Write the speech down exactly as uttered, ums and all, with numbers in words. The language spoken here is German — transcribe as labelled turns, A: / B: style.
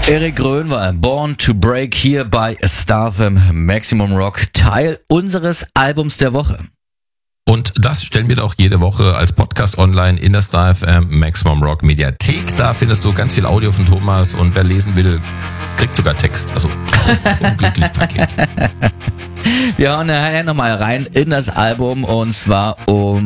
A: Erik Grönwald, Born to Break hier bei Star F M Maximum Rock, Teil unseres Albums der Woche.
B: Und das stellen wir doch jede Woche als Podcast online in der Star F M Maximum Rock Mediathek. Da findest du ganz viel Audio von Thomas und wer lesen will, kriegt sogar Text. Also unglücklich Paket.
A: Wir hauen nachher nochmal rein in das Album und zwar um